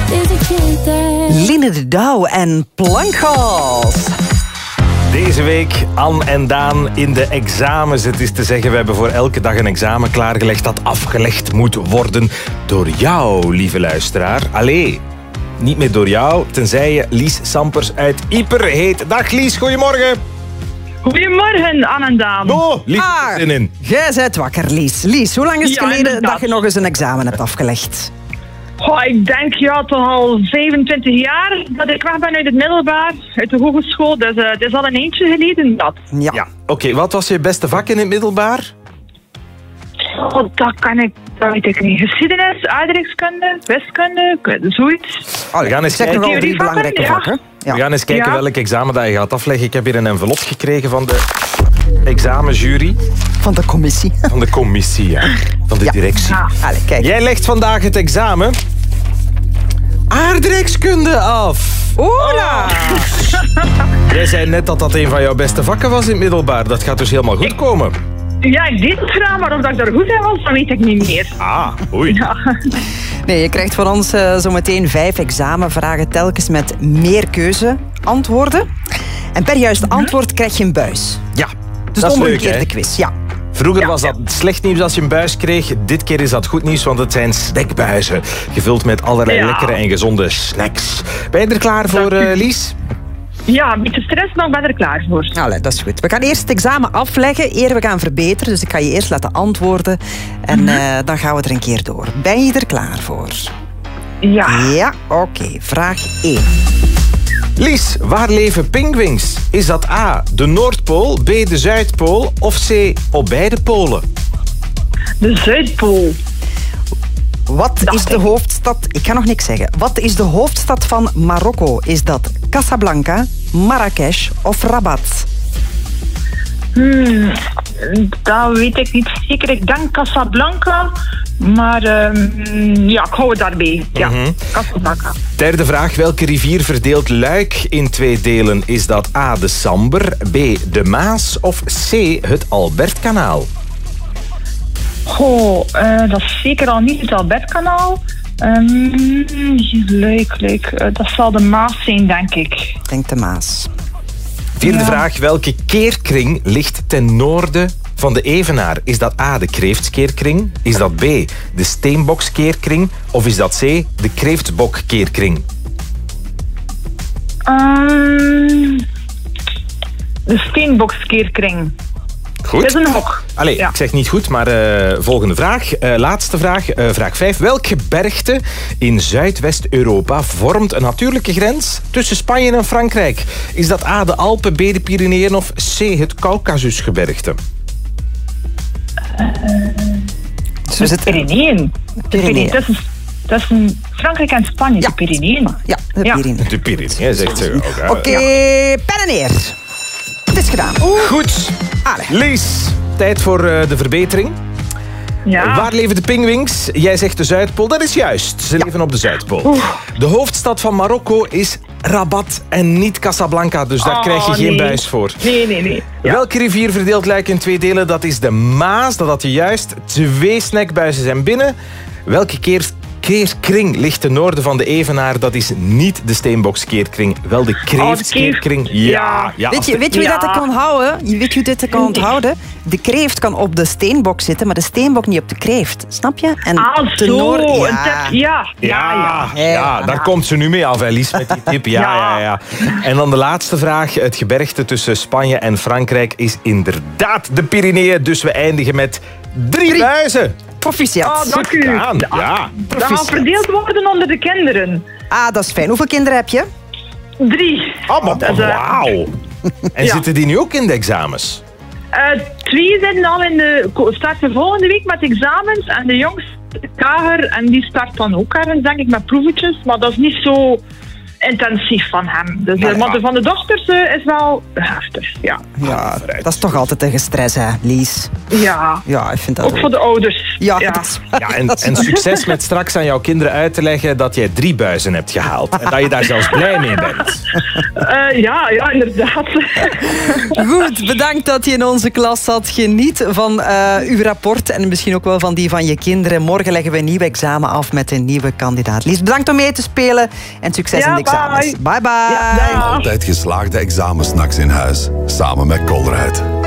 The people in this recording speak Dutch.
Line de Douw en Plankgas. Deze week Anne en Daan in de examens. Het is te zeggen, we hebben voor elke dag een examen klaargelegd dat afgelegd moet worden door jou, lieve luisteraar. Allee, niet meer door jou, tenzij je Lies Sampers uit Ieper heet. Dag Lies, goedemorgen. Goedemorgen, Anne en Daan. Oh, Lies, zin in. Jij bent wakker, Lies. Lies, hoe lang is het geleden inderdaad. dat je nog eens een examen hebt afgelegd? Ik denk toch al 25 jaar dat ik weg ben uit het middelbaar, uit de hogeschool. Dus het is al een eentje geleden dat. Ja, oké, wat was je beste vak in het middelbaar? Dat weet ik niet. Geschiedenis, aardrijkskunde, wiskunde, zoiets. We gaan eens Zeg kijken, nog wel 3 belangrijke vakken. we gaan eens kijken welk examen dat je gaat afleggen. Ik heb hier een envelop gekregen van de examenjury. Van de commissie. Van de commissie, ja. Van de directie. Ja. Allee, kijk. Jij legt vandaag het examen aardrijkskunde af. Oela! Jij zei net dat dat een van jouw beste vakken was in het middelbaar. Dat gaat dus helemaal goed komen. Ja, ik deed het graag, maar of ik daar goed in was, dat weet ik niet meer. Ah, oei. Ja. Nee, je krijgt van ons zometeen 5 examenvragen telkens met meer keuzeantwoorden. En per juist antwoord krijg je een buis. Ja, Dus dat de is leuk, omgekeerde hè? quiz, ja. Vroeger was dat slecht nieuws als je een buis kreeg. Dit keer is dat goed nieuws, want het zijn snackbuizen. Gevuld met allerlei lekkere en gezonde snacks. Ben je er klaar voor, Lies? Ja, een beetje stress, maar ik ben er klaar voor. Allee, dat is goed. We gaan eerst het examen afleggen, eer we gaan verbeteren. Dus ik ga je eerst laten antwoorden en dan gaan we er een keer door. Ben je er klaar voor? Ja. Ja, oké. Vraag 1. Lies, waar leven pinguïns? Is dat A, de Noordpool, B, de Zuidpool of C, op beide polen? De Zuidpool. Wat is de hoofdstad... Ik ga nog niks zeggen. Wat is de hoofdstad van Marokko? Is dat Casablanca, Marrakesh of Rabat? Dat weet ik niet zeker. Ik denk Casablanca, maar ja, ik hou het daarbij. Ja, Casablanca. Derde vraag, welke rivier verdeelt Luik in 2 delen? Is dat A, de Samber, B, de Maas of C, het Albertkanaal? Dat is zeker al niet het Albertkanaal. Luik. Dat zal de Maas zijn, denk ik. Ik denk de Maas. Vierde vraag, welke keerkring ligt ten noorden van de Evenaar? Is dat A, de Kreeftskeerkring? Is dat B, de Steenbokskeerkring? Of is dat C, de Kreeftsbokkeerkring? De Steenbokskeerkring. Goed. Dat is een hok. Allee, Ja. ik zeg niet goed, maar volgende vraag. Laatste vraag, vraag 5. Welk gebergte in Zuidwest-Europa vormt een natuurlijke grens tussen Spanje en Frankrijk? Is dat A, de Alpen, B, de Pyreneeën of C, het Caucasusgebergte? De Pyreneeën. Dat is een Frankrijk en Spanje, de Pyreneeën. Ja, de Pyreneeën. De Pyreneeën, zegt ze ook. Oké, pen en neer. Het is gedaan. Goed. Allee. Lies, tijd voor de verbetering. Ja. Waar leven de pinguïns? Jij zegt de Zuidpool. Dat is juist. Ze leven op de Zuidpool. De hoofdstad van Marokko is Rabat en niet Casablanca. Dus daar krijg je geen buis voor. Nee. Ja. Welke rivier verdeelt Luik in 2 delen? Dat is de Maas. Dat had je juist. 2 snackbuizen zijn binnen. Welke keerkring ligt ten noorden van de Evenaar? Dat is niet de Steenbokskeerkring. Wel de Kreeftskeerkring. Ja. Weet je wie dat kan onthouden? Weet je hoe dit kan onthouden? De kreeft kan op de steenbok zitten, maar de steenbok niet op de kreeft. Snap je? En ten zo. noorden... Ja, daar komt ze nu mee af, Lies, met die tip. Ja. En dan de laatste vraag. Het gebergte tussen Spanje en Frankrijk is inderdaad de Pyreneeën. Dus we eindigen met 3 buizen. Proficiat. Dank u. Ja. Dat gaat verdeeld worden onder de kinderen. Dat is fijn. Hoeveel kinderen heb je? 3. Wauw. En zitten die nu ook in de examens? 2 zitten al starten volgende week met examens. En de jongste, Kager, en die start dan ook ergens, denk ik, met proevetjes. Maar dat is niet zo... intensief van hem. Dus, maar de van de dochters is wel heftig, ja. Ja, dat is toch altijd een gestres, hè, Lies? Ja. Ja, ik vind dat ook voor de ouders. Ja, ja. En succes met straks aan jouw kinderen uit te leggen dat jij 3 buizen hebt gehaald. En dat je daar zelfs blij mee bent. Ja, inderdaad. Goed, bedankt dat je in onze klas zat. Geniet van uw rapport en misschien ook wel van die van je kinderen. Morgen leggen we een nieuw examen af met een nieuwe kandidaat. Lies, bedankt om mee te spelen en succes in de examens. Bye bye. Altijd geslaagde examensnacks in huis, samen met Colruyt.